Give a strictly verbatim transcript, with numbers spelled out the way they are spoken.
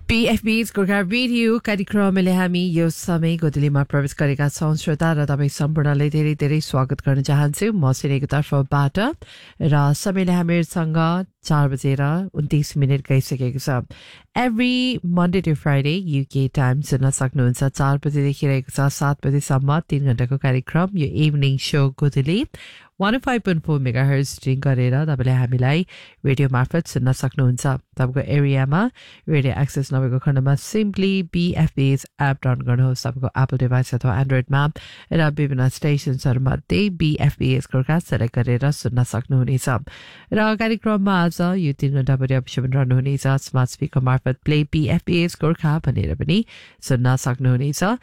बीएफबी's Gorkha radio कार्यक्रमले हामी यो समय गोदलीमा प्रवेश गरेका छौं श्रोता र तपाईं सम्पूर्णलाई धेरै धेरै स्वागत गर्न चाहन्छु म सिनेको तर्फबाट र समयले हामीसँग चार बजेर उन्तीस मिनट गइसकेको छ every Monday to Friday UK time सुन्न सक्नुहुन्छ चार बजेदेखि रहेको छ सात बजेसम्म तीन घण्टाको कार्यक्रम यो evening show गोदली one oh five point four megahertz string गरेर तपाईले हामीलाई रेडियो मार्फत सुन्न सक्नुहुन्छ तपाईको एरियामा रेडियो एक्सेस नभएको खण्डमा सिम्पली बीएफबी's एप डाउनलोड गर्नुहोस् तपाईको एप्पल डिभाइस अथवा एन्ड्रोइडमा र विभिन्न स्टेशनहरुमध्ये बीएफबी's गोर्खा सेलेक्ट गरेर सुन्न सक्नुहुनेछ र कार्यक्रममा आज यो तीन घण्टा भरि अवश्य रहनुहुनेछ स्मार्ट स्पिकर मार्फत प्ले बीएफबी's गोर्खा भनेर पनि सुन्न सक्नुहुनेछ